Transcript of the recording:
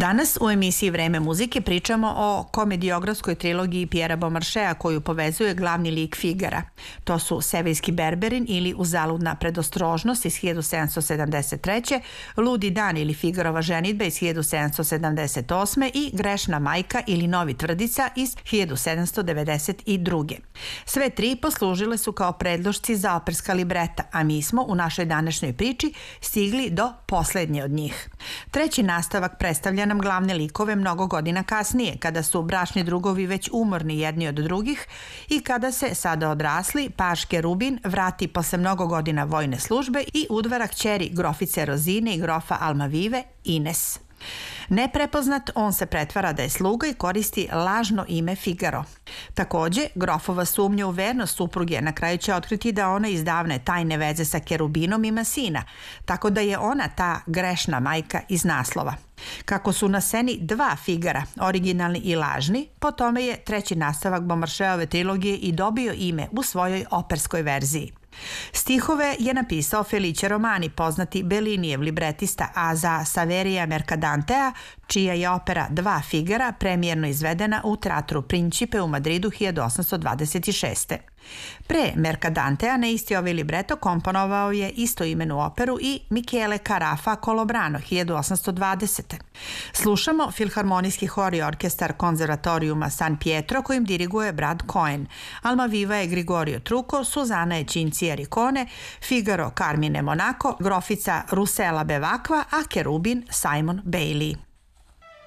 Danas u emisiji Vreme muzike pričamo o komediografskoj trilogiji Pjera Beaumarchaya koju povezuje glavni lik Figara. To su Sevijski berberin ili Uzaludna predostrožnost iz 1773. Ludi dan ili Figarova ženidba iz 1778. i Grešna majka ili Novi tvrdica iz 1792. Sve tri poslužile su kao predlošci za operska libreta, a mi smo u našoj današnjoj priči stigli do poslednje od njih. Treći nastavak predstavlja nam glavne likove mnogo godina kasnije, kada su bračni drugovi već umorni jedni od drugih i kada se, sada odrasli, paž Kerubin vrati posle mnogo godina vojne službe i udvara kćeri grofice Rozine i grofa Almavive, Ines. Neprepoznat, on se pretvara da je sluga i koristi lažno ime Figaro. Takođe, grofova sumnja u vernost supruge na kraju će otkriti da ona iz davne tajne veze sa Kerubinom ima sina, tako da je ona ta grešna majka iz naslova. Kako su na sceni dva Figara, originalni i lažni, po tome je treći nastavak Beaumarchayove trilogije i dobio ime u svojoj operskoj verziji. Stihove je napisao Felice Romani, poznati Bellinijev libretista, a za Saveria Mercadantea, čija je opera Dva Figara premijerno izvedena u Teatru Principe u Madridu 1826. Pre Mercadantea na isti ovaj libreto komponovao je istoimenu operu i Michele Carafa Colobrano 1820. Slušamo Filharmonijski hor i orkestar Konzervatorijuma San Pietro kojim diriguje Brad Cohen. Almaviva je Grigorio Trucco, Suzana je Cinzia Ricone, Figaro Carmine Monaco, grofica Rusela Bevacqua, a Kerubin Simon Bailey.